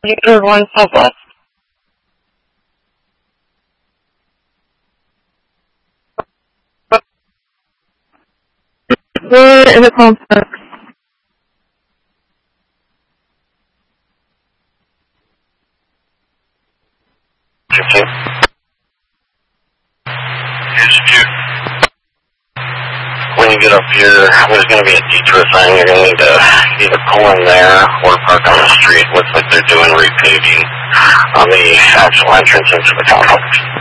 Unit 1 Southwest. Where is it complex? When you get up here, there's going to be a detour sign. You're going to need to either pull in there or park on the street. Looks like they're doing repaving on the actual entrance into the complex.